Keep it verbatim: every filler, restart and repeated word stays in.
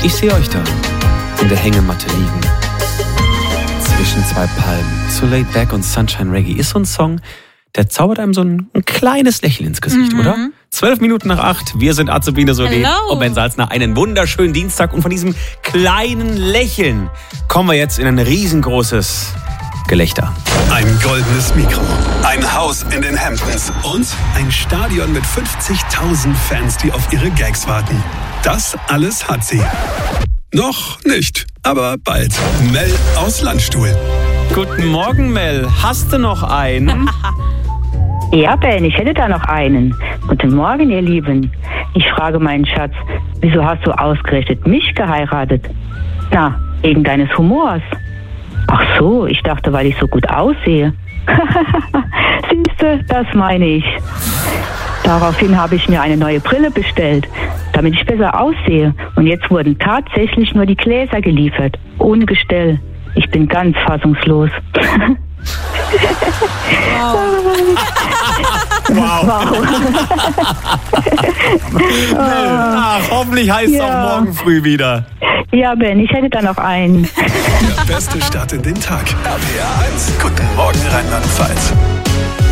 Ich sehe euch da in der Hängematte liegen. Zwischen zwei Palmen. So Laid Back und Sunshine Reggae ist so ein Song, der zaubert einem so ein, ein kleines Lächeln ins Gesicht, mhm. oder? Zwölf Minuten nach acht, wir sind Azubine Solé und Ben Salzner. Einen wunderschönen Dienstag. Und von diesem kleinen Lächeln kommen wir jetzt in ein riesengroßes Gelächter. Ein goldenes Mikro, ein Haus in den Hamptons und ein Stadion mit fünfzigtausend Fans, die auf ihre Gags warten. Das alles hat sie. Noch nicht, aber bald. Mel aus Landstuhl. Guten Morgen, Mel. Hast du noch einen? Ja, Ben, ich hätte da noch einen. Guten Morgen, ihr Lieben. Ich frage meinen Schatz, wieso hast du ausgerechnet mich geheiratet? Na, wegen deines Humors. Ach so, ich dachte, weil ich so gut aussehe. Siehste, das meine ich. Daraufhin habe ich mir eine neue Brille bestellt, damit ich besser aussehe. Und jetzt wurden tatsächlich nur die Gläser geliefert, ohne Gestell. Ich bin ganz fassungslos. Wow. Wow. wow. Ach, hoffentlich heißt es Ja. auch morgen früh wieder. Ja, Ben, ich hätte da noch einen. Der beste Start in den Tag. R P R eins. Guten Morgen, Rheinland-Pfalz.